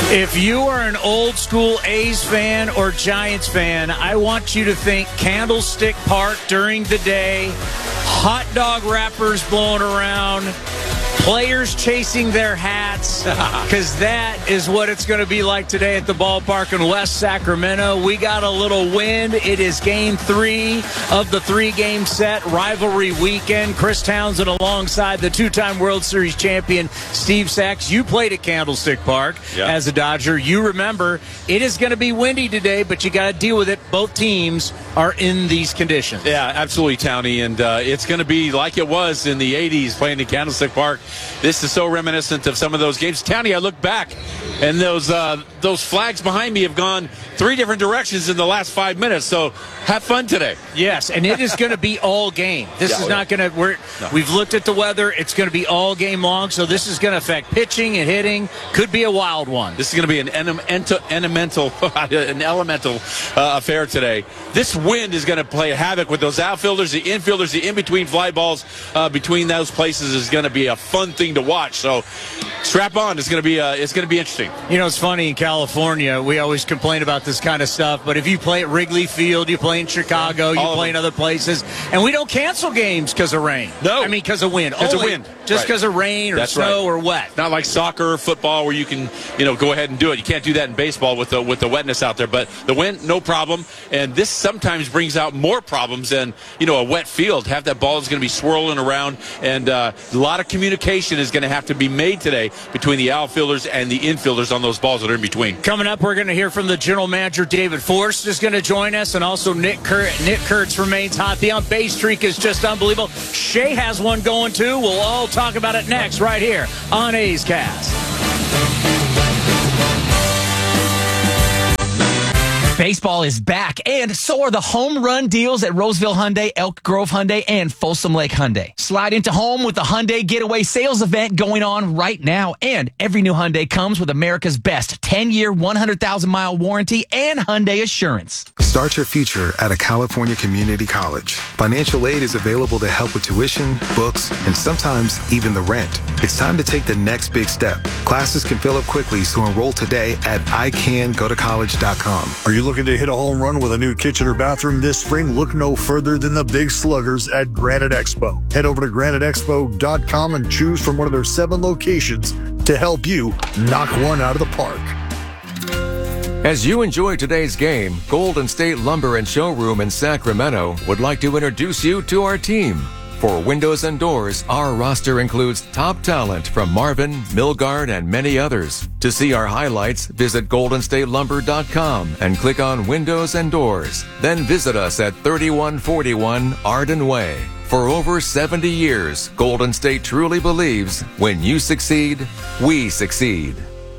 If you are an old school A's fan or Giants fan, I want you to think Candlestick Park during the day, hot dog wrappers blowing around, players chasing their hats, because that is what it's going to be like today at the ballpark in West Sacramento. We got a little wind. It is game 3 of the 3-game set, rivalry weekend. Chris Townsend alongside the 2-time World Series champion Steve Sax. You played at Candlestick Park as a Dodger. You remember it is going to be windy today, but you got to deal with it. Both teams are in these conditions. Yeah, absolutely, Townie. And it's going to be like it was in the 80s playing in Candlestick Park. This is so reminiscent of some of those games. Townie, I look back, and those flags behind me have gone 3 different directions in the last 5 minutes. So have fun today. Yes, and it is going to be all game. This is not going to. We've looked at the weather. It's going to be all game long. So this is going to affect pitching and hitting. Could be a wild one. This is going to be an elemental affair today. This wind is going to play havoc with those outfielders, the infielders, the in-between fly balls between those places is going to be a fun thing to watch. So strap on. It's going to be interesting. You know, it's funny in California. We always complain about this kind of stuff, but if you play at Wrigley Field, you play in Chicago, you play in other places, and we don't cancel games because of rain. No, I mean because of wind. Because of wind. Just because of rain or snow or wet. Not like soccer or football where you can go ahead and do it. You can't do that in baseball with the wetness out there. But the wind, no problem. And this sometimes brings out more problems than a wet field. Half that ball is going to be swirling around, and a lot of communication is going to have to be made today between the outfielders and the infielders on those balls that are in between. Coming up, we're going to hear from the general manager, David Forst, is going to join us, and also Nick Kurtz remains hot. The on-base streak is just unbelievable. Shea has one going, too. We'll all talk about it next right here on A's Cast. Baseball is back, and so are the home run deals at Roseville Hyundai, Elk Grove Hyundai, and Folsom Lake Hyundai. Slide into home with the Hyundai Getaway Sales event going on right now, and every new Hyundai comes with America's best 10-year, 100,000-mile warranty and Hyundai Assurance. Start your future at a California community college. Financial aid is available to help with tuition, books, and sometimes even the rent. It's time to take the next big step. Classes can fill up quickly, so enroll today at icangotocollege.com. Are you looking to hit a home run with a new kitchen or bathroom this spring? Look no further than the Big Sluggers at Granite Expo. Head over to graniteexpo.com and choose from one of their 7 locations to help you knock one out of the park. As you enjoy today's game, Golden State Lumber and Showroom in Sacramento would like to introduce you to our team. For windows and doors, our roster includes top talent from Marvin, Milgard, and many others. To see our highlights, visit goldenstatelumber.com and click on Windows and Doors. Then visit us at 3141 Arden Way. For over 70 years, Golden State truly believes when you succeed, we succeed.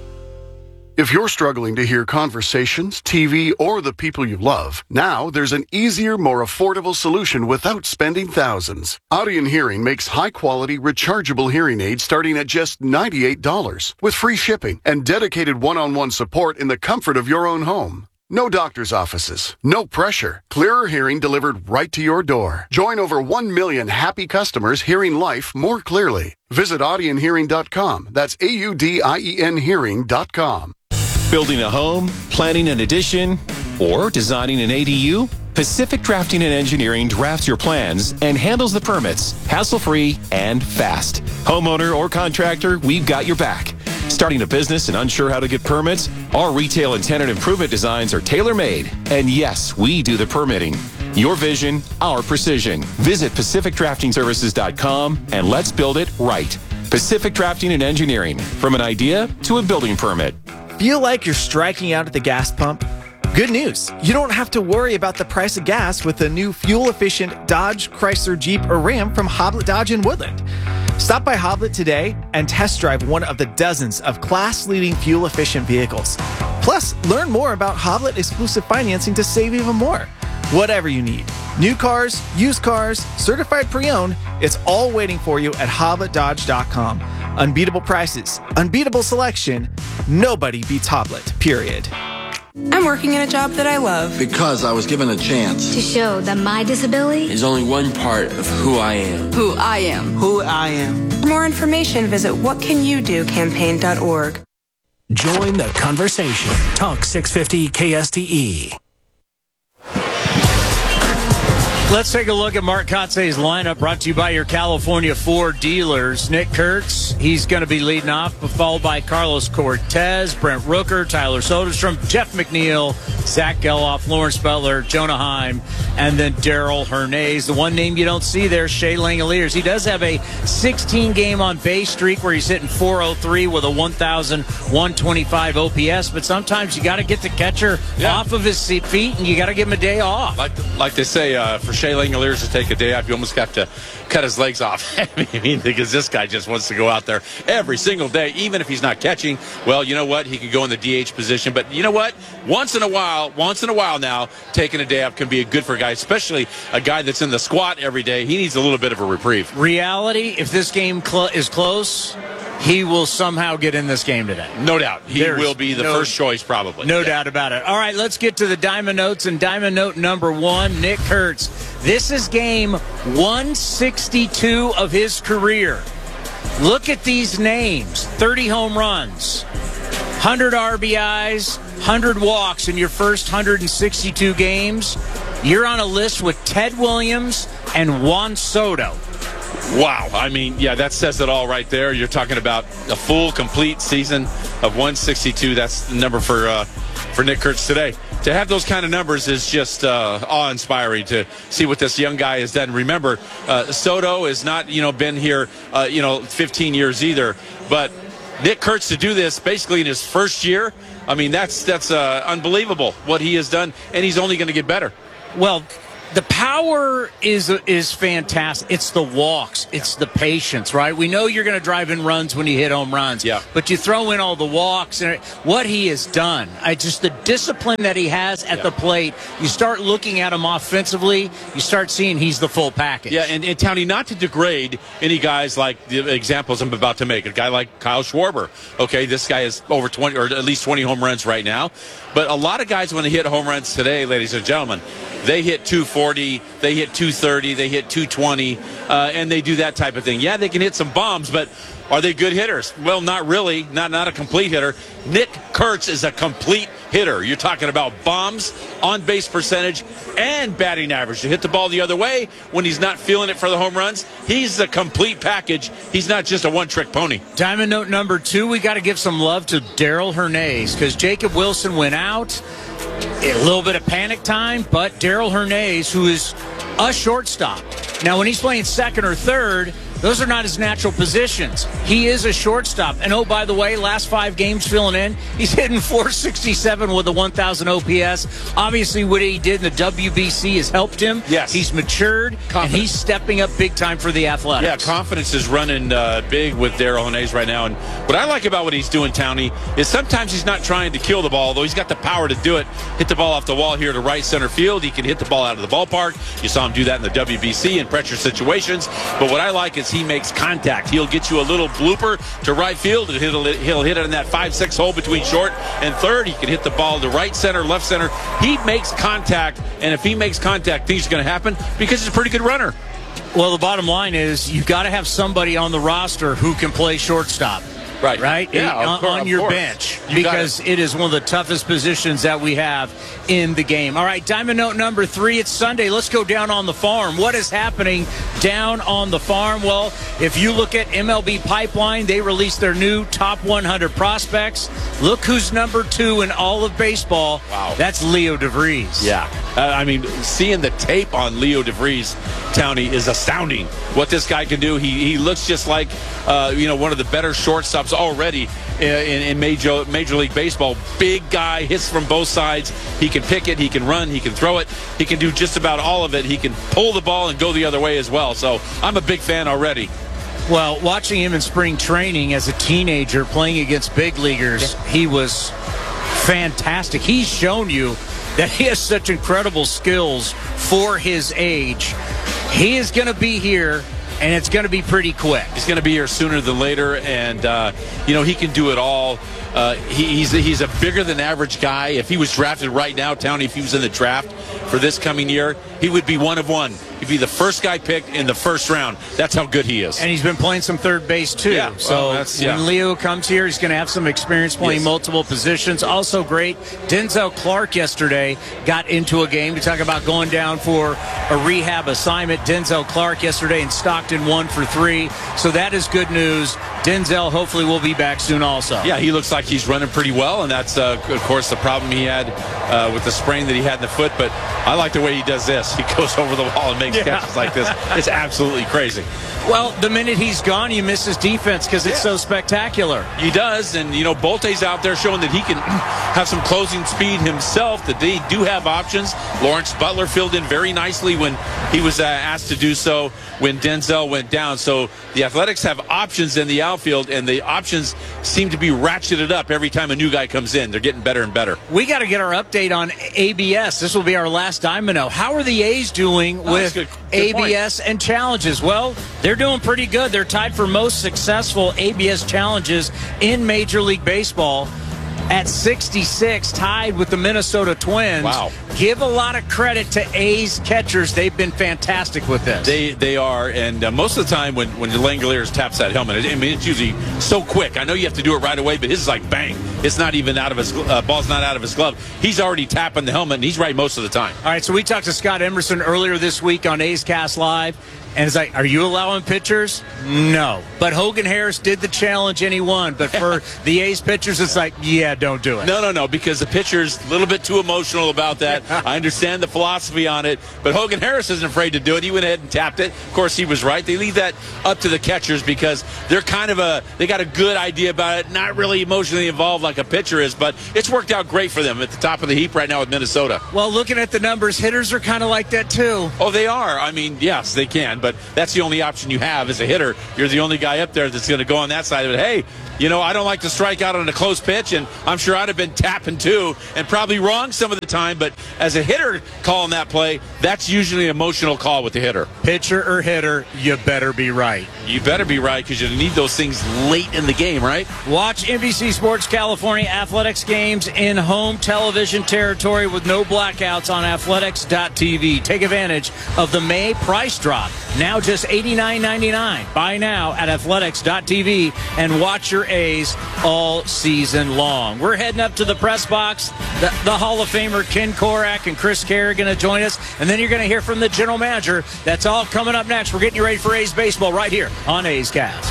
If you're struggling to hear conversations, TV, or the people you love, now there's an easier, more affordable solution without spending thousands. Audien Hearing makes high-quality, rechargeable hearing aids starting at just $98 with free shipping and dedicated one-on-one support in the comfort of your own home. No doctor's offices, no pressure. Clearer hearing delivered right to your door. Join over 1 million happy customers hearing life more clearly. Visit audienhearing.com. That's AUDIEN hearing.com. Building a home, planning an addition, or designing an ADU? Pacific Drafting and Engineering drafts your plans and handles the permits, hassle-free and fast. Homeowner or contractor, we've got your back. Starting a business and unsure how to get permits? Our retail and tenant improvement designs are tailor-made. And yes, we do the permitting. Your vision, our precision. Visit PacificDraftingServices.com and let's build it right. Pacific Drafting and Engineering, from an idea to a building permit. Feel like you're striking out at the gas pump? Good news. You don't have to worry about the price of gas with the new fuel-efficient Dodge, Chrysler, Jeep, or Ram from Hoblet Dodge in Woodland. Stop by Hoblet today and test drive one of the dozens of class-leading fuel-efficient vehicles. Plus, learn more about Hoblet exclusive financing to save even more. Whatever you need. New cars, used cars, certified pre-owned, it's all waiting for you at HobletDodge.com. Unbeatable prices, unbeatable selection. Nobody beats Hoblet, period. I'm working in a job that I love. Because I was given a chance. To show that my disability is only one part of who I am. Who I am. Who I am. For more information, visit whatcanyoudocampaign.org. Join the conversation. Talk 650 KSTE. Let's take a look at Mark Kotze's lineup, brought to you by your California Ford dealers. Nick Kurtz, he's going to be leading off, followed by Carlos Cortez, Brent Rooker, Tyler Soderstrom, Jeff McNeil, Zach Geloff, Lawrence Butler, Jonah Heim, and then Daryl Hernandez. The one name you don't see there, Shea Langoliers. He does have a 16-game on base streak where he's hitting .403 with a 1,125 OPS, but sometimes you got to get the catcher off of his feet, and you got to give him a day off. Like they say, for Shea Langoliers to take a day off, you almost have to cut his legs off. I mean, because this guy just wants to go out there every single day, even if he's not catching. Well, you know what? He can go in the DH position. But you know what? Once in a while now, taking a day off can be good for a guy, especially a guy that's in the squat every day. He needs a little bit of a reprieve. Reality, if this game is close, he will somehow get in this game today. No doubt. He will be the first choice, probably. No doubt about it. All right, let's get to the Diamond Notes. And Diamond Note number 1, Nick Kurtz. This is game 162 of his career. Look at these names. 30 home runs, 100 RBIs, 100 walks in your first 162 games. You're on a list with Ted Williams and Juan Soto. Wow. I mean, yeah, that says it all right there. You're talking about a full, complete season of 162. That's the number for Nick Kurtz today. To have those kind of numbers is just awe-inspiring to see what this young guy has done. Remember, Soto has not, been here, 15 years either. But Nick Kurtz to do this basically in his first year, I mean, that's unbelievable what he has done, and he's only going to get better. Well, the power is fantastic. It's the walks. It's the patience, right? We know you're going to drive in runs when you hit home runs. Yeah. But you throw in all the walks and what he has done. Just the discipline that he has at the plate. You start looking at him offensively. You start seeing he's the full package. Yeah, and Townie, not to degrade any guys like the examples I'm about to make. A guy like Kyle Schwarber. Okay, this guy is over 20 or at least 20 home runs right now. But a lot of guys, when they hit home runs today, ladies and gentlemen, they hit 240, they hit 230, they hit 220, and they do that type of thing. Yeah, they can hit some bombs, but are they good hitters? Well, not really. Not a complete hitter. Nick Kurtz is a complete hitter. You're talking about bombs, on-base percentage, and batting average. To hit the ball the other way when he's not feeling it for the home runs, he's a complete package. He's not just a one-trick pony. Diamond Note number 2, we got to give some love to Daryl Hernandez because Jacob Wilson went out. A little bit of panic time, but Daryl Hernandez, who is a shortstop. Now, when he's playing second or third, those are not his natural positions. He is a shortstop. And, oh, by the way, last 5 games filling in, he's hitting .467 with a 1,000 OPS. Obviously, what he did in the WBC has helped him. Yes. He's matured, and he's stepping up big time for the Athletics. Yeah, confidence is running big with Daryl Hernandez right now. And what I like about what he's doing, Townie, is sometimes he's not trying to kill the ball, though he's got the power to do it. Hit the ball off the wall here to right center field. He can hit the ball out of the ballpark. You saw him do that in the WBC in pressure situations. But what I like is he makes contact. He'll get you a little blooper to right field, and he'll hit it in that 5-6 hole between short and third. He can hit the ball to right center, left center. He makes contact, and if he makes contact, things are going to happen because he's a pretty good runner. Well, the bottom line is you've got to have somebody on the roster who can play shortstop. Right? Yeah, on your bench, because it is one of the toughest positions that we have in the game. All right, Diamond Note number 3, it's Sunday. Let's go down on the farm. What is happening down on the farm? Well, if you look at MLB Pipeline, they released their new top 100 prospects. Look who's number 2 in all of baseball. Wow. That's Leo DeVries. Yeah. I mean, seeing the tape on Leo DeVries, Townie, is astounding. What this guy can do, he looks just like, one of the better shortstops already in Major League Baseball. Big guy, hits from both sides. He can pick it, he can run, he can throw it. He can do just about all of it. He can pull the ball and go the other way as well. So I'm a big fan already. Well, watching him in spring training as a teenager playing against big leaguers, he was fantastic. He's shown you that he has such incredible skills for his age. He is going to be here, and it's going to be pretty quick. He's going to be here sooner than later, and, he can do it all. He's a bigger than average guy. If he was drafted right now, Townie, if he was in the draft for this coming year, he would be one of one. to be the first guy picked in the first round. That's how good he is. And he's been playing some third base, too. Yeah, so well, when Leo comes here, he's going to have some experience playing multiple positions. Also great, Denzel Clark yesterday got into a game to talk about going down for a rehab assignment. Denzel Clark yesterday in Stockton 1 for 3. So that is good news. Denzel hopefully will be back soon also. Yeah, he looks like he's running pretty well, and that's, of course, the problem he had with the sprain that he had in the foot. But I like the way he does this. He goes over the wall and makes catches like this. It's absolutely crazy. Well, the minute he's gone, you miss his defense because it's so spectacular. He does, and, Bolte's out there showing that he can have some closing speed himself, that they do have options. Lawrence Butler filled in very nicely when he was asked to do so when Denzel went down. So the Athletics have options in the outfield, and the options seem to be ratcheted up every time a new guy comes in. They're getting better and better. We got to get our update on ABS. This will be our last domino. How are the A's doing with good ABS and challenges? Well, they're doing pretty good. They're tied for most successful ABS challenges in Major League Baseball at 66, tied with the Minnesota Twins. Wow. Give a lot of credit to A's catchers. They've been fantastic with this. They are, and most of the time when Langoliers taps that helmet, it's usually so quick. I know you have to do it right away, but his is like bang. It's not even out of his ball's not out of his glove. He's already tapping the helmet, and he's right most of the time. All right, so we talked to Scott Emerson earlier this week on A's Cast Live. And it's like, are you allowing pitchers? No. But Hogan Harris did the challenge and he won. But for the A's pitchers, it's like, yeah, don't do it. No, because the pitcher's a little bit too emotional about that. I understand the philosophy on it. But Hogan Harris isn't afraid to do it. He went ahead and tapped it. Of course, he was right. They leave that up to the catchers because they're they got a good idea about it, not really emotionally involved like a pitcher is. But it's worked out great for them at the top of the heap right now with Minnesota. Well, looking at the numbers, hitters are kind of like that too. Oh, they are. I mean, yes, they can. But that's the only option you have as a hitter. You're the only guy up there that's going to go on that side of it. Hey, I don't like to strike out on a close pitch, and I'm sure I'd have been tapping too, and probably wrong some of the time, but as a hitter calling that play, that's usually an emotional call with the hitter. Pitcher or hitter, you better be right. You better be right because you need those things late in the game, right? Watch NBC Sports California Athletics games in home television territory with no blackouts on athletics.tv. Take advantage of the May price drop. Now just $89.99. Buy now at athletics.tv and watch your A's all season long. We're heading up to the press box. The Hall of Famer Ken Korak and Chris Carey are going to join us, and then you're going to hear from the general manager. That's all coming up next. We're getting you ready for A's baseball right here on A's Cast.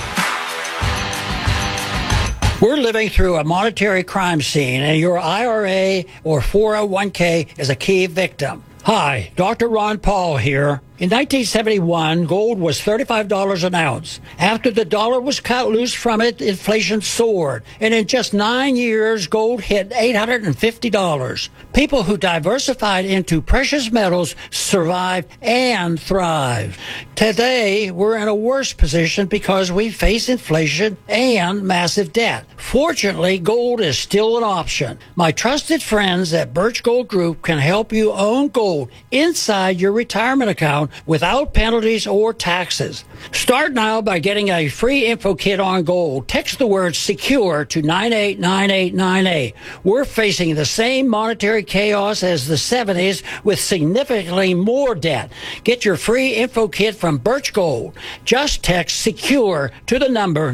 We're living through a monetary crime scene, and your IRA or 401k is a key victim. Hi, Dr. Ron Paul here. In 1971, gold was $35 an ounce. After the dollar was cut loose from it, inflation soared. And in just 9 years, gold hit $850. People who diversified into precious metals survived and thrived. Today, we're in a worse position because we face inflation and massive debt. Fortunately, gold is still an option. My trusted friends at Birch Gold Group can help you own gold inside your retirement account without penalties or taxes. Start now by getting a free info kit on gold. Text the word SECURE to 989898. We're facing the same monetary chaos as the 70s with significantly more debt. Get your free info kit from Birch Gold. Just text SECURE to the number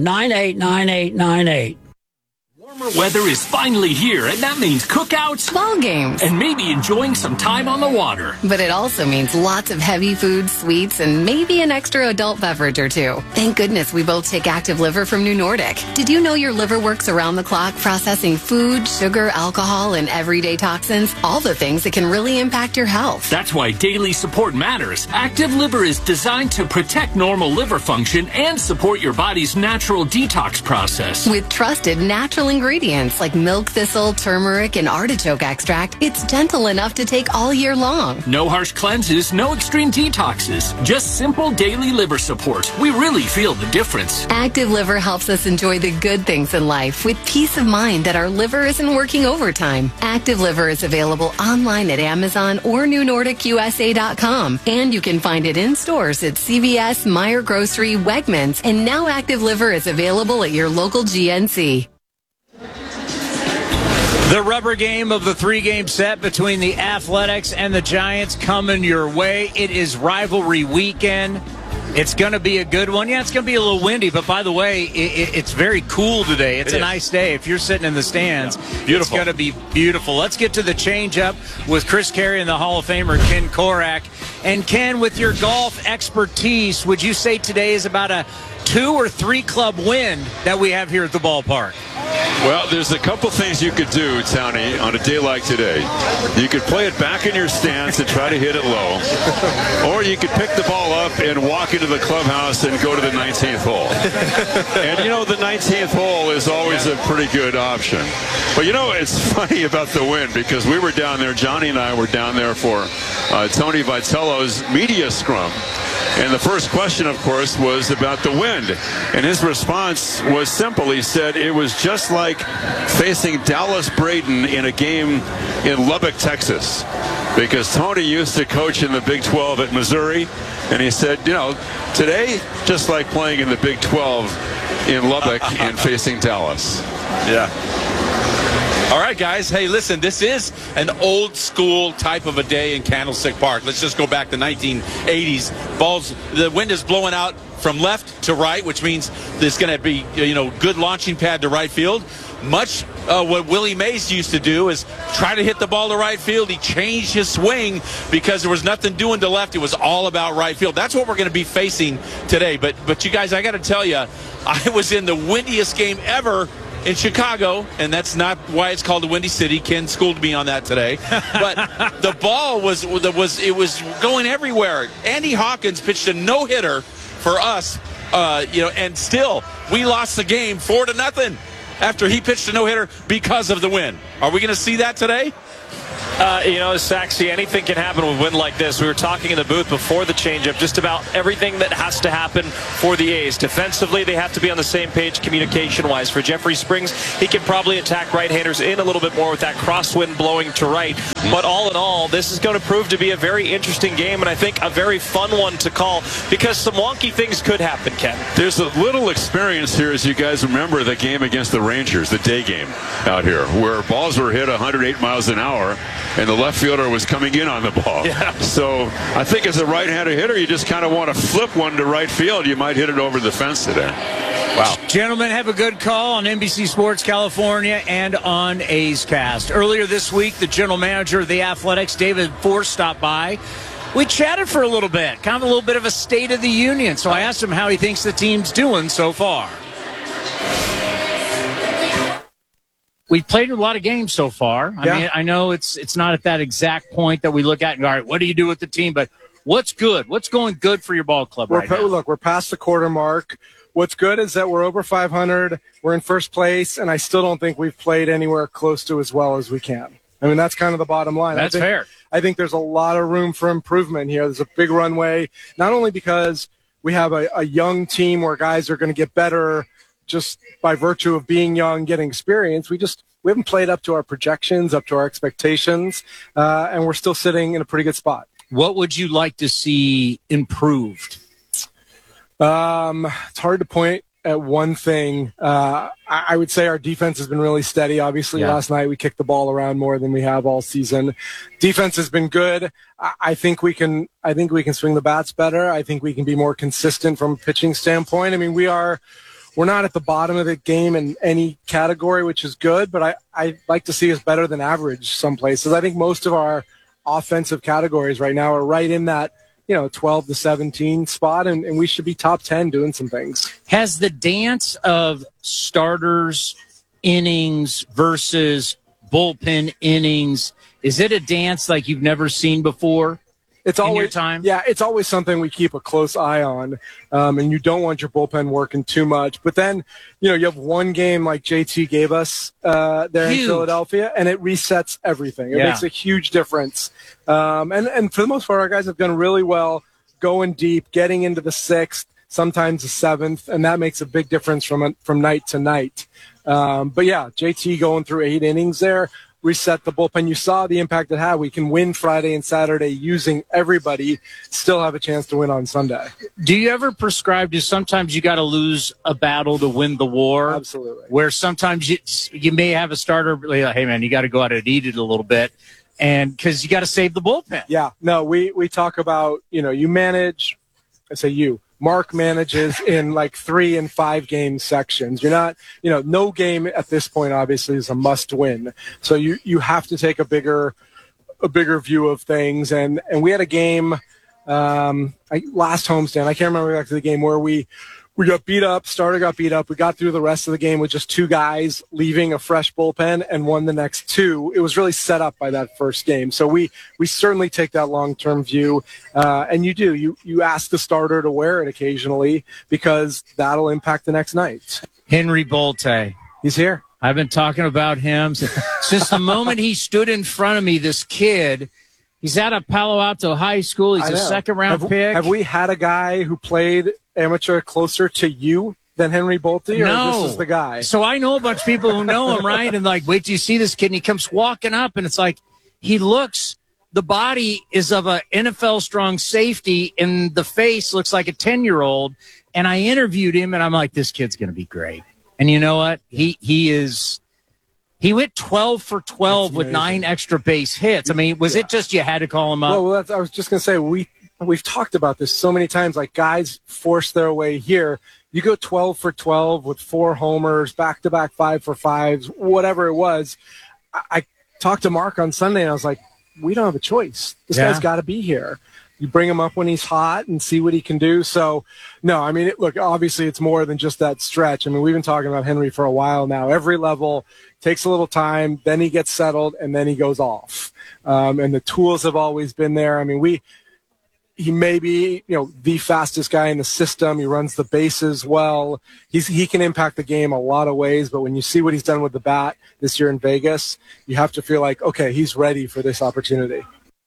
989898. Warmer weather is finally here, and that means cookouts, ball games, and maybe enjoying some time on the water. But it also means lots of heavy foods, sweets, and maybe an extra adult beverage or two. Thank goodness we both take Active Liver from New Nordic. Did you know your liver works around the clock processing food, sugar, alcohol, and everyday toxins? All the things that can really impact your health. That's why daily support matters. Active Liver is designed to protect normal liver function and support your body's natural detox process. With trusted natural ingredients like milk thistle, turmeric, and artichoke extract, it's gentle enough to take all year long. No harsh cleanses, no extreme detoxes, just simple daily liver support. We really feel the difference. Active Liver helps us enjoy the good things in life with peace of mind that our liver isn't working overtime. Active Liver is available online at Amazon or NewNordicUSA.com, and you can find it in stores at CVS, Meijer Grocery, Wegmans, and now Active Liver is available at your local GNC. The rubber game of the 3-game set between the Athletics and the Giants coming your way. It is rivalry weekend. It's going to be a good one. Yeah, it's going to be a little windy, but by the way, it's very cool today. It's a nice day. If you're sitting in the stands, it's going to be beautiful. Let's get to the change-up with Chris Carey and the Hall of Famer Ken Korach. And Ken, with your golf expertise, would you say today is about a 2 or 3 club win that we have here at the ballpark? Well, there's a couple things you could do, Tony, on a day like today. You could play it back in your stance and try to hit it low. Or you could pick the ball up and walk into the clubhouse and go to the 19th hole. And, the 19th hole is always a pretty good option. But, it's funny about the wind because we were down there, Johnny and I were down there for Tony Vitello's media scrum. And the first question, of course, was about the wind. And his response was simple. He said it was just like facing Dallas Braden in a game in Lubbock, Texas. Because Tony used to coach in the Big 12 at Missouri. And he said, today, just like playing in the Big 12 in Lubbock and facing Dallas. Yeah. All right, guys. Hey, listen, this is an old school type of a day in Candlestick Park. Let's just go back to 1980s. The wind is blowing out from left to right, which means there's going to be, good launching pad to right field. Much what Willie Mays used to do is try to hit the ball to right field. He changed his swing because there was nothing doing to left. It was all about right field. That's what we're going to be facing today. But you guys, I got to tell you, I was in the windiest game ever in Chicago, and that's not why it's called the Windy City. Ken schooled me on that today. But the ball was going everywhere. Andy Hawkins pitched a no-hitter for us, and still we lost the game 4-0 after he pitched a no-hitter because of the wind. Are we going to see that today? Saxy, anything can happen with wind like this. We were talking in the booth before the changeup just about everything that has to happen for the A's. Defensively, they have to be on the same page communication-wise. For Jeffrey Springs, he can probably attack right-handers in a little bit more with that crosswind blowing to right. But all in all, this is going to prove to be a very interesting game, and I think a very fun one to call because some wonky things could happen, Ken. There's a little experience here, as you guys remember the game against the Rangers, the day game out here, where balls were hit 108 miles an hour. And the left fielder was coming in on the ball. Yeah. So I think as a right-handed hitter, you just kind of want to flip one to right field. You might hit it over the fence today. Wow. Gentlemen, have a good call on NBC Sports California and on A's Cast. Earlier this week, the general manager of the Athletics, David Forst, stopped by. We chatted for a little bit, kind of a little bit of a state of the union. So I asked him how he thinks the team's doing so far. We've played a lot of games so far. I mean, I know it's not at that exact point that we look at and go, all right, what do you do with the team? But what's good? What's going good for your ball club right now? Look, we're past the quarter mark. What's good is that we're over 500. We're in first place, and I still don't think we've played anywhere close to as well as we can. I mean, that's kind of the bottom line. That's fair. I think there's a lot of room for improvement here. There's a big runway, not only because we have a young team where guys are going to get better just by virtue of being young, getting experience. We haven't played up to our projections, up to our expectations, and we're still sitting in a pretty good spot. What would you like to see improved? It's hard to point at one thing. I would say our defense has been really steady. Obviously, last night we kicked the ball around more than we have all season. Defense has been good. I think we can swing the bats better. I think we can be more consistent from a pitching standpoint. I mean, we're not at the bottom of the game in any category, which is good, but I like to see us better than average some places. I think most of our offensive categories right now are right in that 12 to 17 spot, and we should be top 10 doing some things. Has the dance of starters innings versus bullpen innings, is it a dance like you've never seen before? It's always time. Yeah, it's always something we keep a close eye on, and you don't want your bullpen working too much. But then, you have one game like JT gave us there in Philadelphia, and it resets everything. It makes a huge difference. And for the most part, our guys have done really well going deep, getting into the sixth, sometimes the seventh, and that makes a big difference from night to night. But yeah, JT going through 8 innings there. reset the bullpen. You saw the impact it had. We can win Friday and Saturday using everybody, still have a chance to win on Sunday. Do you ever prescribe to sometimes you got to lose a battle to win the war? Absolutely. Where sometimes you may have a starter, like, hey, man, you got to go out and eat it a little bit, and because you got to save the bullpen. Yeah. No, we talk about, you manage, I say you. Mark manages in like 3 and 5 game sections. You're not, no game at this point obviously is a must win. So you have to take a bigger view of things. And we had a game last homestand. I can't remember exactly the game where we got beat up. Starter got beat up. We got through the rest of the game with just 2 guys leaving a fresh bullpen and won the next 2. It was really set up by that first game. So we certainly take that long-term view. And you do. You ask the starter to wear it occasionally because that'll impact the next night. Henry Bolte. He's here. I've been talking about him since the moment he stood in front of me, this kid. He's out of Palo Alto High School. He's a second-round pick. Have we had a guy who played amateur closer to you than Henry Bolte? No. Or this is the guy? So I know a bunch of people who know him, right? And like, wait till you see this kid. And he comes walking up, and it's like the body is of a NFL strong safety, and the face looks like a 10-year-old. And I interviewed him, and I'm like, this kid's going to be great. And you know what? He went 12 for 12 with 9 extra base hits. I mean, was it just you had to call him up? Well, I was just going to say, we've talked about this so many times. Like, guys force their way here. You go 12 for 12 with 4 homers, back-to-back 5 for 5s, whatever it was. I talked to Mark on Sunday, and I was like, we don't have a choice. This guy's got to be here. You bring him up when he's hot and see what he can do. So, no, I mean, look, obviously it's more than just that stretch. I mean, we've been talking about Henry for a while now. Every level takes a little time, then he gets settled, and then he goes off. And the tools have always been there. I mean, he may be, the fastest guy in the system. He runs the bases well. He can impact the game a lot of ways, but when you see what he's done with the bat this year in Vegas, you have to feel like, okay, he's ready for this opportunity.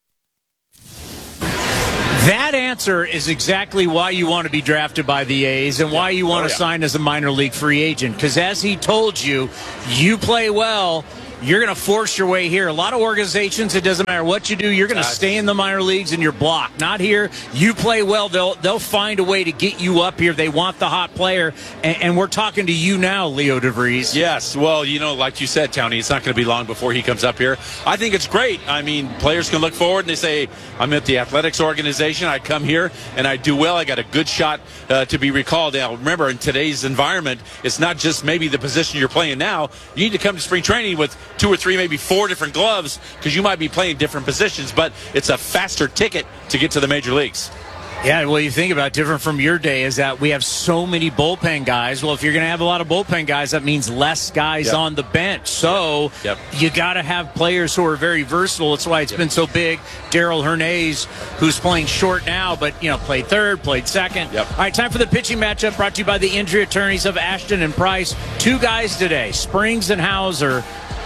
That answer is exactly why you want to be drafted by the A's and why you want to sign as a minor league free agent. Because as he told you, you play well, you're going to force your way here. A lot of organizations, it doesn't matter what you do, you're going to stay in the minor leagues and you're blocked. Not here. You play well, they'll find a way to get you up here. They want the hot player. And we're talking to you now, Leo DeVries. Yes, well, like you said, Tony, it's not going to be long before he comes up here. I think it's great. I mean, players can look forward and they say, I'm at the athletics organization. I come here and I do well. I got a good shot to be recalled. Now, remember, in today's environment, it's not just maybe the position you're playing now. You need to come to spring training with 2 or 3, maybe 4 different gloves because you might be playing different positions, but it's a faster ticket to get to the major leagues. Yeah, well, you think about it, different from your day is that we have so many bullpen guys. Well, if you're going to have a lot of bullpen guys, that means less guys on the bench. So you got to have players who are very versatile. That's why it's been so big. Daryl Hernandez, who's playing short now, but, played third, played second. All right, time for the pitching matchup brought to you by the injury attorneys of Ashton and Price. 2 guys today, Springs and Hauser.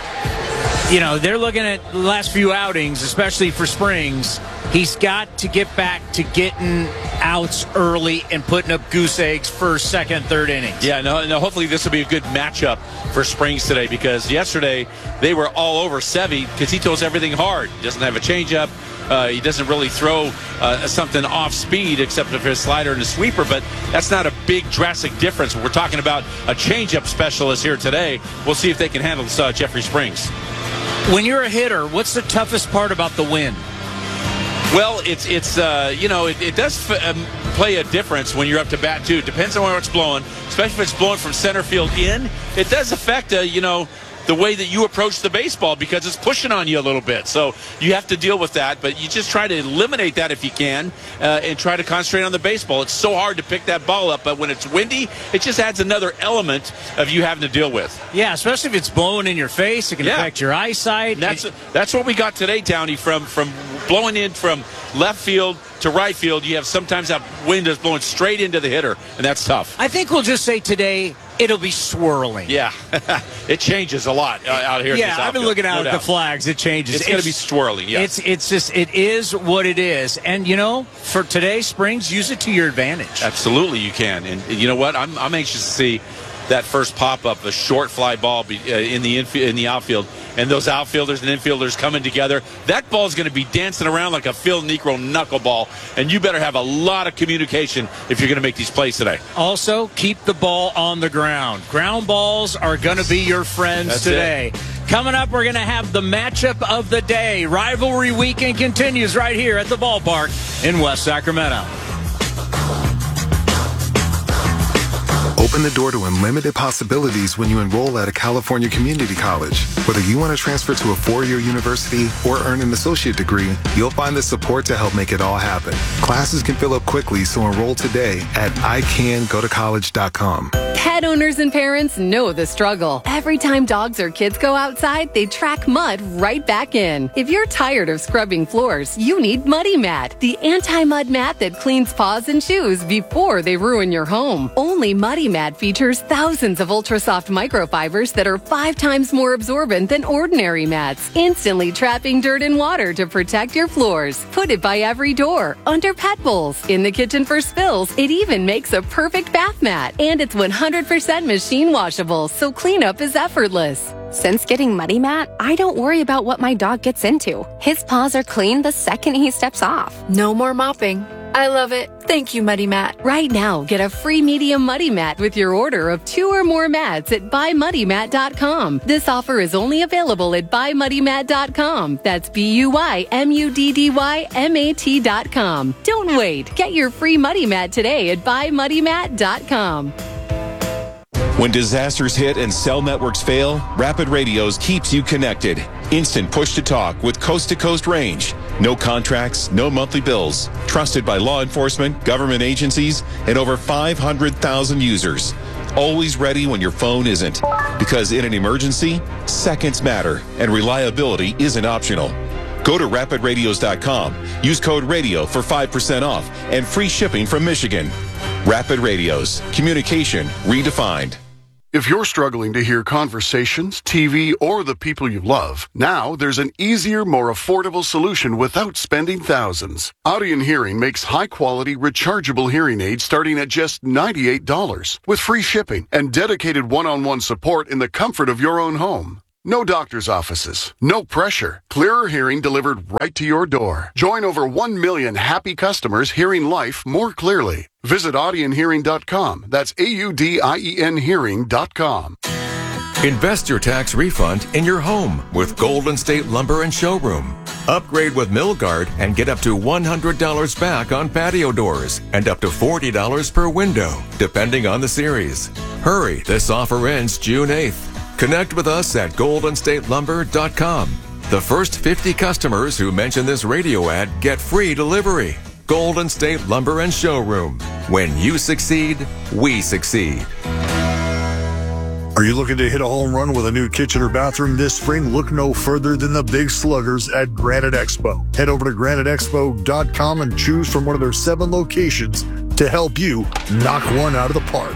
They're looking at the last few outings, especially for Springs. He's got to get back to getting outs early and putting up goose eggs first, second, third innings. Yeah, no, hopefully this will be a good matchup for Springs today because yesterday they were all over Sevy because he throws everything hard. He doesn't have a changeup. He doesn't really throw something off speed except for his slider and his sweeper, but that's not a big drastic difference. We're talking about a changeup specialist here today. We'll see if they can handle Jeffrey Springs. When you're a hitter, what's the toughest part about the wind? Well, it does play a difference when you're up to bat too. It depends on where it's blowing, especially if it's blowing from center field in. It does affect the way that you approach the baseball because it's pushing on you a little bit. So you have to deal with that, but you just try to eliminate that if you can and try to concentrate on the baseball. It's so hard to pick that ball up, but when it's windy, it just adds another element of you having to deal with. Yeah, especially if it's blowing in your face. It can affect your eyesight. That's what we got today, Townie, from blowing in from left field to right field. You have sometimes that wind is blowing straight into the hitter, and that's tough. I think we'll just say today it'll be swirling. Yeah, it changes a lot out here. Yeah, I've been looking out at the flags. It changes. It's going to be swirling. Yes, it is what it is. And for today, Springs, use it to your advantage. Absolutely, you can. And you know what? I'm anxious to see that first pop-up, a short fly ball in the outfield, and those outfielders and infielders coming together, that ball is going to be dancing around like a Phil Niekro knuckleball, and you better have a lot of communication if you're going to make these plays today. Also, keep the ball on the ground. Ground balls are going to be your friends today. Coming up, we're going to have the matchup of the day. Rivalry weekend continues right here at the ballpark in West Sacramento. Open the door to unlimited possibilities when you enroll at a California community college. Whether you want to transfer to a four-year university or earn an associate degree, you'll find the support to help make it all happen. Classes can fill up quickly, so enroll today at icangotocollege.com. Pet owners and parents know the struggle. Every time dogs or kids go outside, they track mud right back in. If you're tired of scrubbing floors, you need Muddy Mat, the anti-mud mat that cleans paws and shoes before they ruin your home. Only Muddy Mat features thousands of ultra-soft microfibers that are 5 times more absorbent than ordinary mats, instantly trapping dirt and water to protect your floors. Put it by every door, under pet bowls, in the kitchen for spills. It even makes a perfect bath mat. And it's 100% machine washable, so cleanup is effortless. Since getting Muddy Mat, I don't worry about what my dog gets into. His paws are clean the second he steps off. No more mopping. I love it. Thank you, Muddy Mat. Right now, get a free medium Muddy Mat with your order of 2 or more mats at buymuddymat.com. This offer is only available at buymuddymat.com. That's BUYMUDDYMAT.com. Don't wait. Get your free Muddy Mat today at buymuddymat.com. When disasters hit and cell networks fail, Rapid Radios keeps you connected. Instant push-to-talk with coast-to-coast range. No contracts, no monthly bills. Trusted by law enforcement, government agencies, and over 500,000 users. Always ready when your phone isn't. Because in an emergency, seconds matter, and reliability isn't optional. Go to rapidradios.com. Use code RADIO for 5% off and free shipping from Michigan. Rapid Radios. Communication redefined. If you're struggling to hear conversations, TV, or the people you love, now there's an easier, more affordable solution without spending thousands. Audion Hearing makes high-quality, rechargeable hearing aids starting at just $98 with free shipping and dedicated one-on-one support in the comfort of your own home. No doctor's offices, no pressure. Clearer hearing delivered right to your door. Join over 1 million happy customers hearing life more clearly. Visit audionhearing.com. That's AUDIEN hearing.com. Invest your tax refund in your home with Golden State Lumber and Showroom. Upgrade with Milgard and get up to $100 back on patio doors and up to $40 per window, depending on the series. Hurry, this offer ends June 8th. Connect with us at goldenstatelumber.com. The first 50 customers who mention this radio ad get free delivery. Golden State Lumber and Showroom. When you succeed, we succeed. Are you looking to hit a home run with a new kitchen or bathroom this spring? Look no further than the Big Sluggers at Granite Expo. Head over to graniteexpo.com and choose from one of their 7 locations to help you knock one out of the park.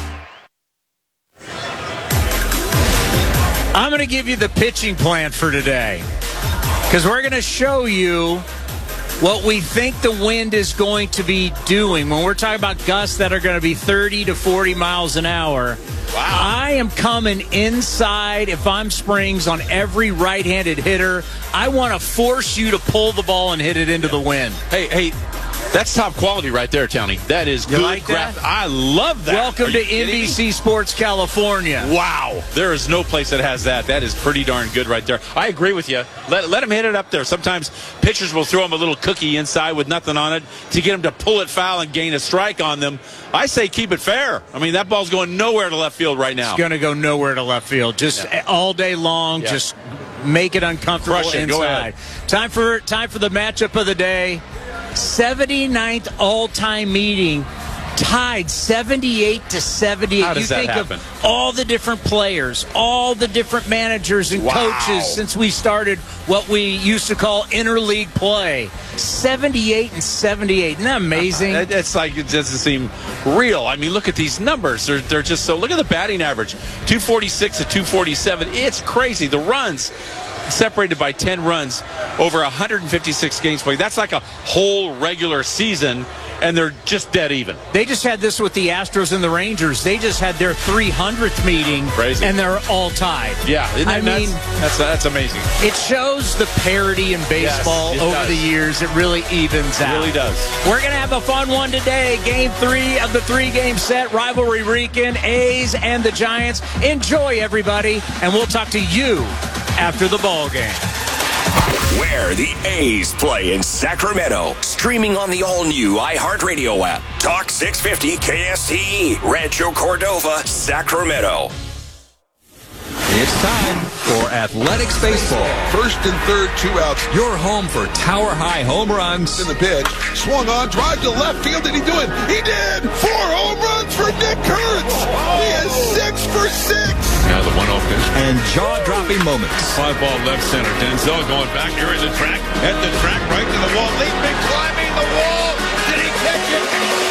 I'm going to give you the pitching plan for today because we're going to show you what we think the wind is going to be doing. When we're talking about gusts that are going to be 30 to 40 miles an hour, wow. I am coming inside if I'm Springs on every right-handed hitter. I want to force you to pull the ball and hit it into the wind. Hey, that's top quality right there, Townie. That is good like graphic. I love that. Welcome to NBC Sports California. Wow. There is no place that has that. That is pretty darn good right there. I agree with you. Let him hit it up there. Sometimes pitchers will throw him a little cookie inside with nothing on it to get him to pull it foul and gain a strike on them. I say keep it fair. I mean, that ball's going nowhere to left field right now. It's going to go nowhere to left field. Just all day long, just make it uncomfortable inside. Go ahead. Time for the matchup of the day. 79th all-time meeting, tied 78 to 78. How does that happen? Of all the different players, all the different managers and coaches since we started what we used to call interleague play. 78 and 78. Isn't that amazing? It's like it doesn't seem real. I mean, look at these numbers. They're just so. Look at the batting average, 246 to 247. It's crazy. The runs. separated by 10 runs over 156 games played. That's like a whole regular season, and they're just dead even. They just had this with the Astros and the Rangers. They just had their 300th meeting, and they're all tied. Yeah, that's amazing. It shows the parity in baseball over the years. It really evens out. It really does. We're going to have a fun one today. Game 3 of the 3-game set. Rivalry weekend, A's and the Giants. Enjoy, everybody, and we'll talk to you after the ball game. Where the A's play in Sacramento. Streaming on the all-new iHeartRadio app. Talk 650 KSTE, Rancho Cordova, Sacramento. It's time for Athletics Baseball. First and third, 2 outs. Your home for tower-high home runs. In the pitch, swung on, drive to left field. Did he do it? He did! 4 home runs for Nick Kurtz. He is 6 for 6. Now the 1-0 pitch. And jaw-dropping moments. Fly ball left center. Denzel going back here at the track. At the track, right to the wall. Leaping, climbing the wall. Did he catch it?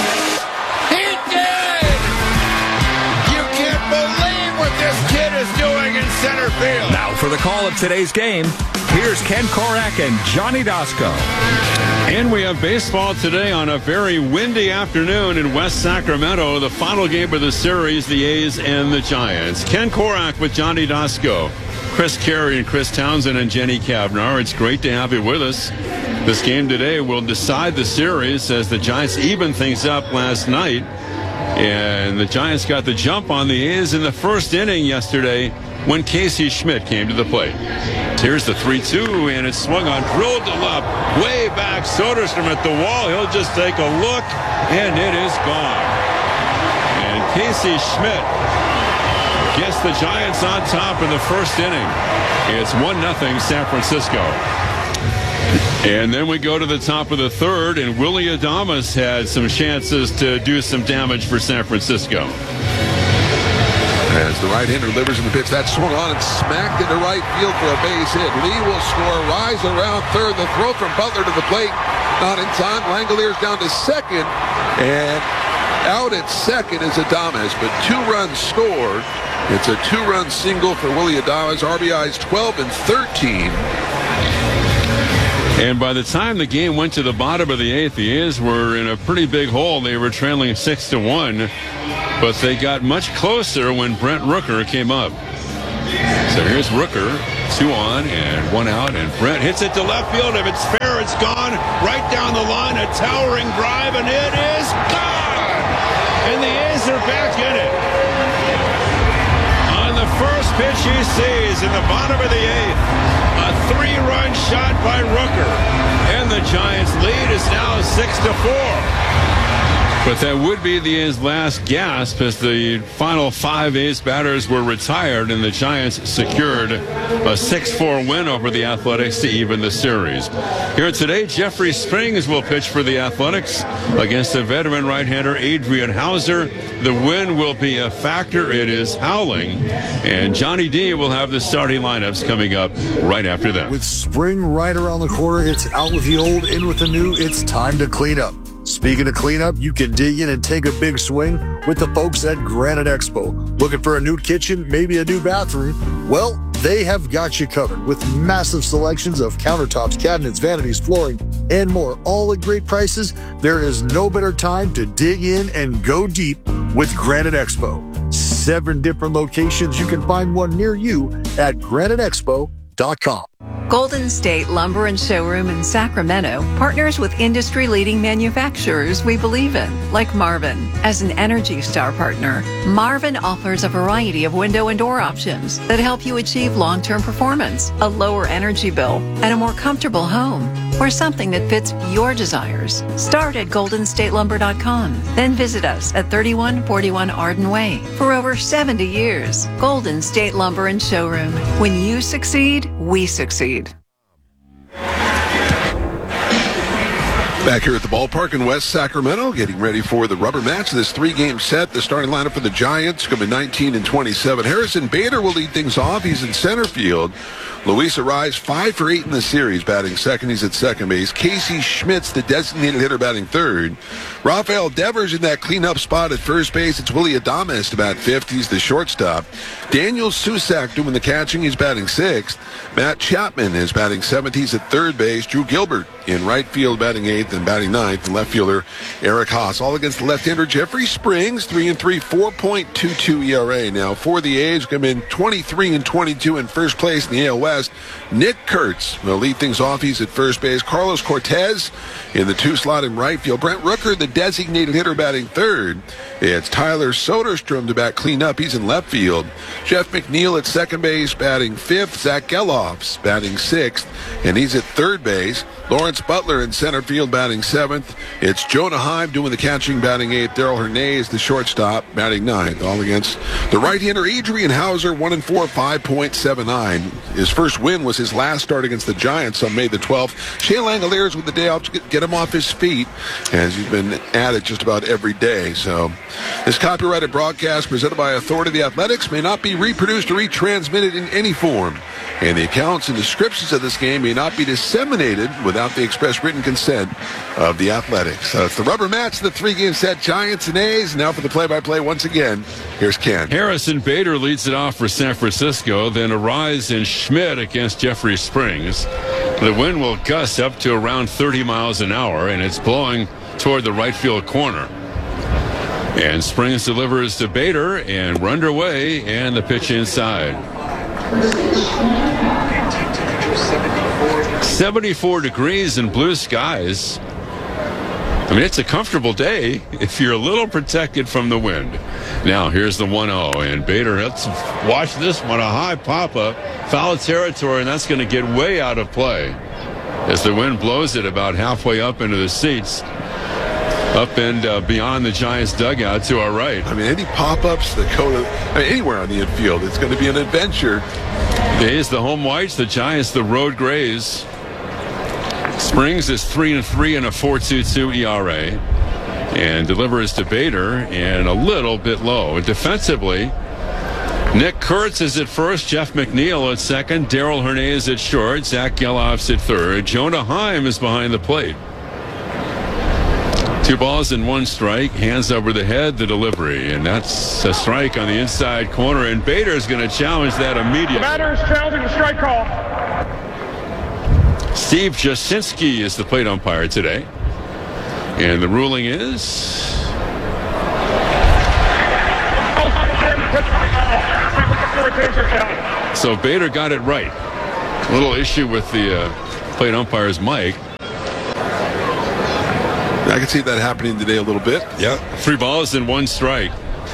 He did! You can't believe what this kid is doing in center field. Now for the call of today's game, here's Ken Korak and Johnny Dasco. And we have baseball today on a very windy afternoon in West Sacramento. The final game of the series, the A's and the Giants. Ken Korak with Johnny Dasco, Chris Carey and Chris Townsend and Jenny Cavnar. It's great to have you with us. This game today will decide the series as the Giants evened things up last night. And the Giants got the jump on the A's in the first inning yesterday when Casey Schmidt came to the plate. Here's the 3-2, and it's swung on, drilled to left, way back. Soderstrom at the wall. He'll just take a look, and it is gone. And Casey Schmidt gets the Giants on top in the first inning. It's 1-0 San Francisco. And then we go to the top of the third, and Willy Adames had some chances to do some damage for San Francisco. As the right-hander delivers in the pitch, that swung on and smacked into right field for a base hit. Lee will score, rise around third. The throw from Butler to the plate, not in time. Langolier's down to second, and out at second is Adames, but 2 runs scored. It's a 2-run single for Willy Adames. RBIs 12 and 13. And by the time the game went to the bottom of the 8th, the A's were in a pretty big hole. They were trailing 6-1, but they got much closer when Brent Rooker came up. So here's Rooker, 2 on and 1 out, and Brent hits it to left field. If it's fair, it's gone. Right down the line, a towering drive, and it is gone! And the A's are back in it. On the first pitch he sees in the bottom of the 8th, a 3-run shot by Rooker, and the Giants' lead is now 6-4. But that would be the A's last gasp as the final 5 A's batters were retired, and the Giants secured a 6-4 win over the Athletics to even the series. Here today, Jeffrey Springs will pitch for the Athletics against the veteran right-hander Adrian Hauser. The win will be a factor. It is howling, and Johnny D will have the starting lineups coming up right after that. With spring right around the corner, it's out with the old, in with the new. It's time to clean up. Speaking of cleanup, you can dig in and take a big swing with the folks at Granite Expo. Looking for a new kitchen, maybe a new bathroom? Well, they have got you covered with massive selections of countertops, cabinets, vanities, flooring, and more, all at great prices. There is no better time to dig in and go deep with Granite Expo. 7 different locations. You can find one near you at graniteexpo.com. Golden State Lumber and Showroom in Sacramento partners with industry-leading manufacturers we believe in, like Marvin. As an Energy Star partner, Marvin offers a variety of window and door options that help you achieve long-term performance, a lower energy bill, and a more comfortable home, or something that fits your desires. Start at goldenstatelumber.com, then visit us at 3141 Arden Way. For over 70 years, Golden State Lumber and Showroom. When you succeed, we succeed. Back here at the ballpark in West Sacramento, getting ready for the rubber match of this 3-game set. The starting lineup for the Giants coming 19 and 27. Harrison Bader will lead things off. He's in center field. Luis Arraez, 5 for 8 in the series, batting second. He's at second base. Casey Schmitz, the designated hitter, batting third. Rafael Devers in that cleanup spot at first base. It's Willie Adames to bat fifth. He's the shortstop. Daniel Susak doing the catching. He's batting sixth. Matt Chapman is batting seventh. He's at third base. Drew Gilbert in right field batting eighth and batting ninth. And left fielder Eric Haas. All against the left-hander Jeffrey Springs, 3-3, 4.22 ERA. Now for the A's, come in 23-22 in first place in the AL West. Nick Kurtz will lead things off. He's at first base. Carlos Cortez in the 2 slot in right field. Brent Rooker, the designated hitter, batting third. It's Tyler Soderstrom to bat cleanup. He's in left field. Jeff McNeil at second base, batting fifth. Zach Gelof's batting sixth, and he's at third base. Lawrence Butler in center field, batting seventh. It's Jonah Heim doing the catching, batting eighth. Daryl Hernandez, the shortstop, batting ninth. All against the right-hander Adrian Hauser, 1-4, 5.79. His first win was his last start against the Giants on May the 12th. Shea Langoliers with the day off to get him off his feet, as he's been at it just about every day. So this copyrighted broadcast presented by Authority of the Athletics may not be reproduced or retransmitted in any form, and the accounts and descriptions of this game may not be disseminated without the express written consent of the Athletics. So it's the rubber match, the 3-game set, Giants and A's. Now for the play-by-play once again, here's Ken. Harrison Bader leads it off for San Francisco, then Arraez and Schmidt against Jeffrey Springs. The wind will gust up to around 30 miles an hour, and it's blowing toward the right field corner. And Springs delivers to Bader, and we're underway, and the pitch inside. 74 degrees and blue skies. I mean, it's a comfortable day if you're a little protected from the wind. Now, here's the 1-0, and Bader, let's watch this one, a high pop-up, foul territory, and that's going to get way out of play as the wind blows it about halfway up into the seats, up and beyond the Giants' dugout to our right. I mean, any pop-ups that go to anywhere on the infield, it's going to be an adventure. The A's, the home whites, the Giants, the road grays. Springs is 3-3 and a 4.22 ERA, and delivers to Bader, and a little bit low. Defensively, Nick Kurtz is at first, Jeff McNeil at second, Daryl Hernandez at short, Zach Gelof's at third, Jonah Heim is behind the plate. 2 balls and 1 strike, hands over the head, the delivery, and that's a strike on the inside corner, and Bader's going to challenge that immediately. Matters challenging the strike call. Steve Jasinski is the plate umpire today, and the ruling is so Bader got it right. A little issue with the plate umpire's mic. I can see that happening today a little bit. Yep. 3 balls and 1 strike.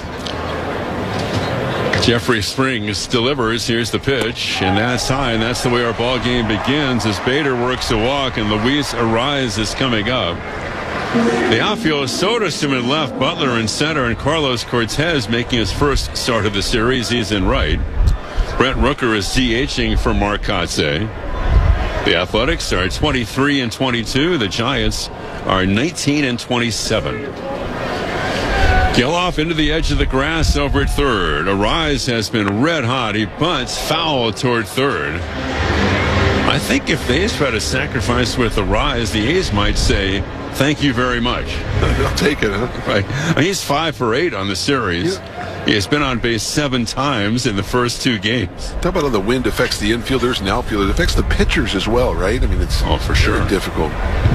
Jeffrey Springs delivers. Here's the pitch, and that's high, and that's the way our ball game begins as Bader works a walk, and Luis Arraez is coming up. The outfield is Soderstrom in left, Butler in center, and Carlos Cortez making his first start of the series. He's in right. Brent Rooker is DHing for Mark Kotsay. The Athletics are 23-22. The Giants are 19-27. Gelof into the edge of the grass over at third. Arraez has been red hot. He bunts foul toward third. I think if the A's try to sacrifice with Arraez, the A's might say, thank you very much. I'll take it, huh? Right. I mean, he's 5 for 8 on the series. Yeah. He has been on base 7 times in the first 2 games. Talk about how the wind affects the infielders and outfielders. It affects the pitchers as well, right? I mean, it's for sure very difficult.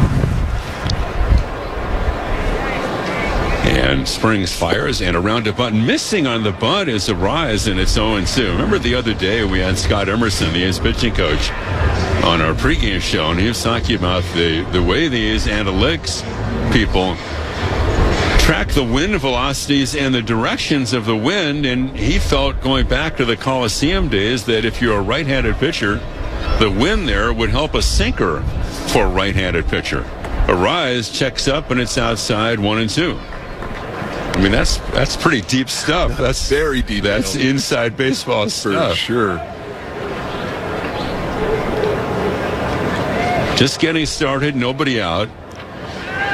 And Springs fires, and around a bunt. Missing on the bunt is Arraez, and it's 0-2. Remember the other day we had Scott Emerson, the A's pitching coach, on our pregame show, and he was talking about the way the A's analytics people track the wind velocities and the directions of the wind, and he felt, going back to the Coliseum days, that if you're a right-handed pitcher, the wind there would help a sinker for a right-handed pitcher. Arraez checks up, and it's outside 1-2. I mean, that's pretty deep stuff. That's very deep. That's inside baseball stuff. For sure. Just getting started, nobody out.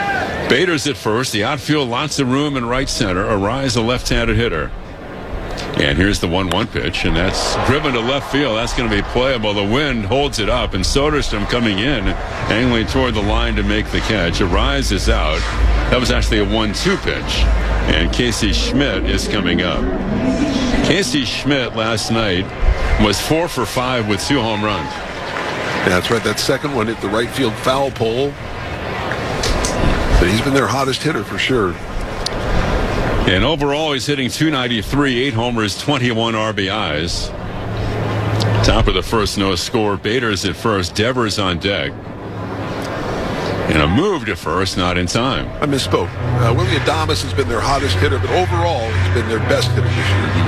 Bader's at first. The outfield, lots of room in right center. Arraez, a left-handed hitter. And here's the 1-1 pitch, and that's driven to left field. That's going to be playable. The wind holds it up, and Soderstrom coming in, angling toward the line to make the catch. Arise is out. That was actually a 1-2 pitch. And Casey Schmidt is coming up. Casey Schmidt last night was 4 for 5 with 2 home runs. Yeah, that's right. That second one hit the right field foul pole. But he's been their hottest hitter for sure. And overall, he's hitting .293, 8 homers, 21 RBIs. Top of the first, no score. Bader's at first. Devers on deck. And a move to first, not in time. I misspoke. Willie Adames has been their hottest hitter, but overall, he's been their best hitter this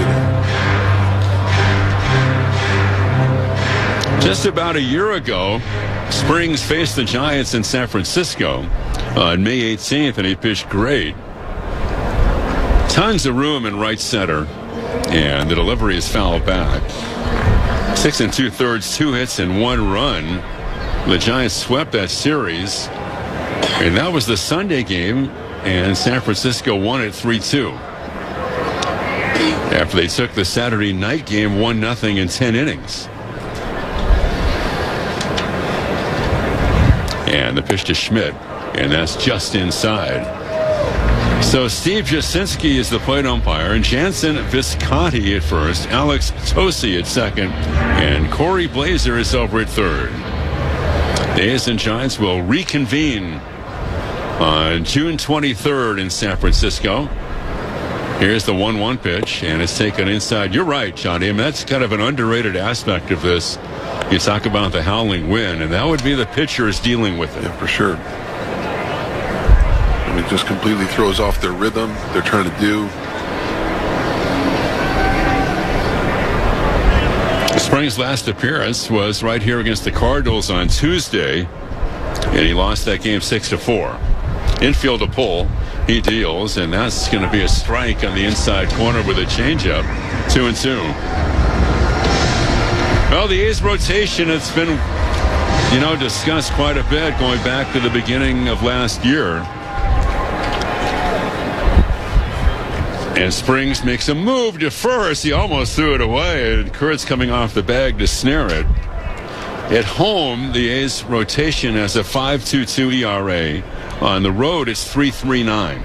year. Just about a year ago, Springs faced the Giants in San Francisco on May 18th, and he pitched great. Tons of room in right center, and the delivery is fouled back. 6 2/3, 2 hits and 1 run. The Giants swept that series, and that was the Sunday game, and San Francisco won it 3-2. After they took the Saturday night game 1-0 in 10 innings. And the pitch to Schmidt, and that's just inside. So Steve Jasinski is the plate umpire, and Jansen Visconti at first, Alex Tosi at second, and Corey Blazer is over at third. The A's and Giants will reconvene on June 23rd in San Francisco. Here's the 1-1 pitch, and it's taken inside. You're right, Johnny. I mean, that's kind of an underrated aspect of this. You talk about the howling wind, and that would be the pitchers dealing with it. Yeah, for sure. It just completely throws off their rhythm they're trying to do. Springs' last appearance was right here against the Cardinals on Tuesday, and he lost that game 6-4. Infield to pull, he deals, and that's going to be a strike on the inside corner with a changeup. 2-2. Well, the A's rotation has been, discussed quite a bit going back to the beginning of last year. And Springs makes a move to first. He almost threw it away, and Kurtz coming off the bag to snare it. At home, the A's rotation has a 5.22 ERA. On the road, it's 3.39.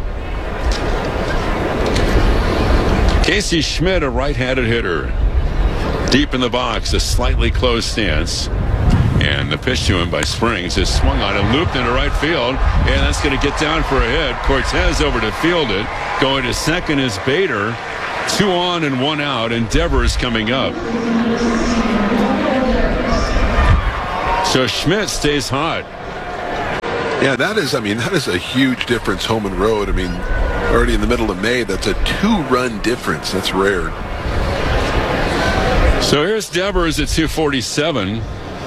Casey Schmidt, a right-handed hitter. Deep in the box, a slightly closed stance. And the pitch to him by Springs is swung on and looped into right field, and that's going to get down for a hit. Cortez over to field it. Going to second is Bader. 2 on and 1 out, and Devers coming up. So Schmidt stays hot. Yeah, that is a huge difference home and road. I mean, already in the middle of May, that's a 2-run difference. That's rare. So here's Devers at 247.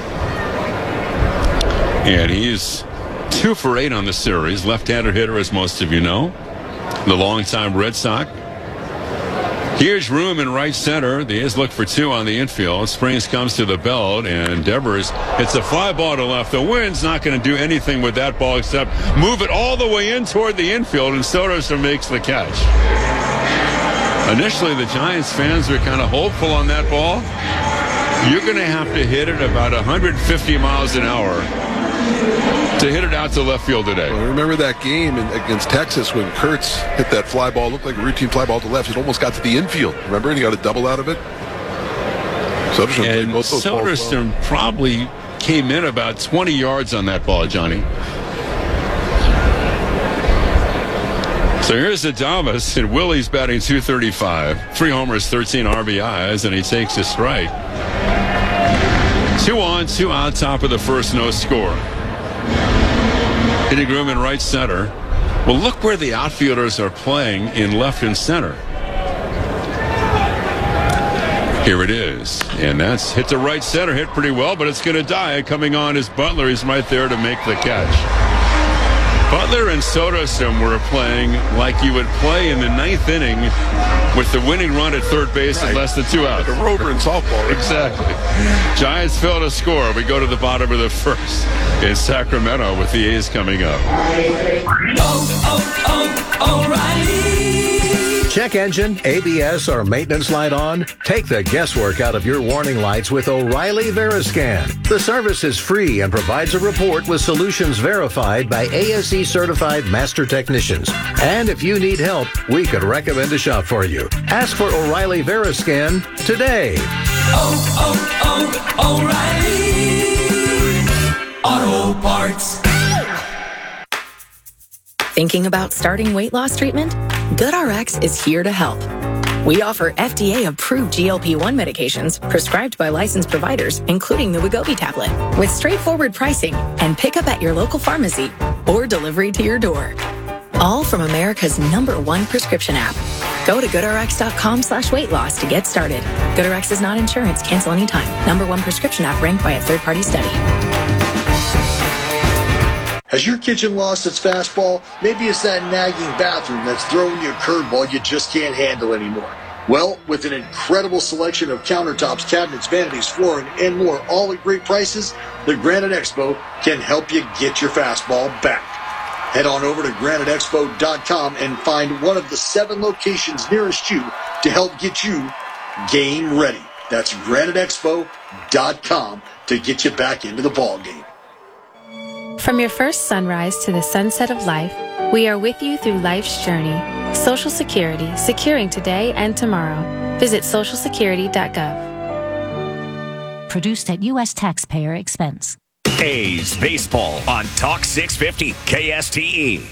And he's 2 for 8 on the series. Left-handed hitter, as most of you know. The longtime Red Sox. Huge room in right center. The A's look for 2 on the infield. Springs comes to the belt, and Devers hits a fly ball to left. The wind's not going to do anything with that ball except move it all the way in toward the infield, and Soderstrom makes the catch. Initially, the Giants fans were kind of hopeful on that ball. You're going to have to hit it about 150 miles an hour to hit it out to left field today. Well, remember that game against Texas when Kurtz hit that fly ball, looked like a routine fly ball to left. It almost got to the infield. Remember? And he got a double out of it. Soderstrom probably came in about 20 yards on that ball, Johnny. So here's Adames, and Willie's batting .235. 3 homers, 13 RBIs, and he takes a strike. 2 on, 2 out, top of the first, no score. Hitting room in right center. Well, look where the outfielders are playing in left and center. Here it is. And that's hit to right center, hit pretty well, but it's going to die. Coming on is Butler. He's right there to make the catch. Butler and Soderstrom were playing like you would play in the 9th inning with the winning run at third base and less than 2 outs. Like a rover in softball. Exactly. Giants fail to score. We go to the bottom of the first in Sacramento with the A's coming up. O'Reilly. Check engine, ABS, or maintenance light on? Take the guesswork out of your warning lights with O'Reilly Veriscan. The service is free and provides a report with solutions verified by ASE certified master technicians. And if you need help, we could recommend a shop for you. Ask for O'Reilly Veriscan today. O'Reilly Auto Parts. Thinking about starting weight loss treatment? GoodRx is here to help. We offer FDA-approved GLP-1 medications prescribed by licensed providers, including the Wegovy tablet, with straightforward pricing and pickup at your local pharmacy or delivery to your door. All from America's #1 prescription app. Go to GoodRx.com/weight loss to get started. GoodRx is not insurance. Cancel anytime. #1 prescription app ranked by a third-party study. Has your kitchen lost its fastball? Maybe it's that nagging bathroom that's throwing you a curveball you just can't handle anymore. Well, with an incredible selection of countertops, cabinets, vanities, flooring, and more, all at great prices, the Granite Expo can help you get your fastball back. Head on over to GraniteExpo.com and find one of the 7 locations nearest you to help get you game ready. That's GraniteExpo.com to get you back into the ball game. From your first sunrise to the sunset of life, we are with you through life's journey. Social Security, securing today and tomorrow. Visit socialsecurity.gov. Produced at U.S. taxpayer expense. A's baseball on Talk 650 KSTE.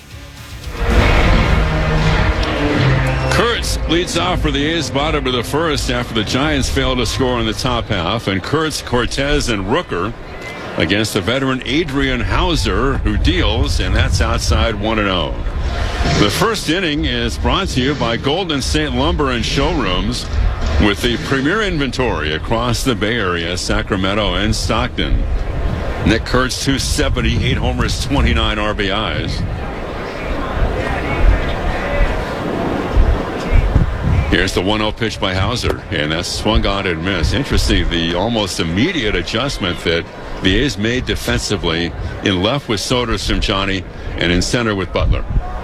Kurtz leads off for the A's bottom of the first after the Giants failed to score in the top half. And Kurtz, Cortez, and Rooker against the veteran Adrian Hauser, who deals, and that's outside 1-0. The first inning is brought to you by Golden State Lumber and Showrooms, with the premier inventory across the Bay Area, Sacramento, and Stockton. Nick Kurtz, 270, 8 homers, 29 RBIs. Here's the 1-0 pitch by Hauser, and that's swung on and missed. Interesting, the almost immediate adjustment that the A's made defensively in left with Soderstrom, Johnny, and in center with Butler.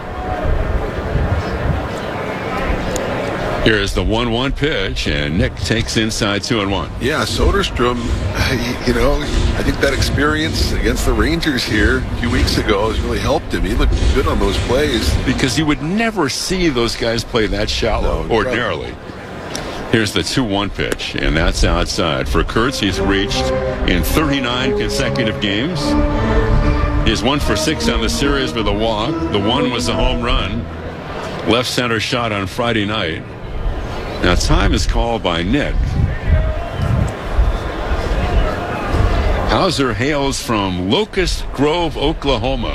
Here's the 1-1 pitch, and Nick takes inside 2-1. Yeah, Soderstrom, I think that experience against the Rangers here a few weeks ago has really helped him. He looked good on those plays. Because you would never see those guys play that shallow, ordinarily. Here's the 2-1 pitch, and that's outside. For Kurtz, he's reached in 39 consecutive games. He's 1 for 6 on the series with a walk. The one was a home run. Left center shot on Friday night. Now, time is called by Nick. Hauser hails from Locust Grove, Oklahoma.